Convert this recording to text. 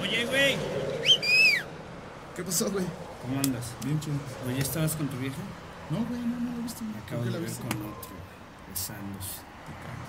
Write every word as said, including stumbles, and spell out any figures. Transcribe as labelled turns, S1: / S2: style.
S1: Oye, güey.
S2: ¿Qué pasó, güey?
S1: ¿Cómo andas?
S2: Bien chido.
S1: Oye, ¿estabas con tu vieja?
S2: No, güey, no, no lo he visto.
S1: Me acabo
S2: ¿Por qué
S1: de
S2: la
S1: ver
S2: viste?
S1: con otro, besándose.
S2: Te cago.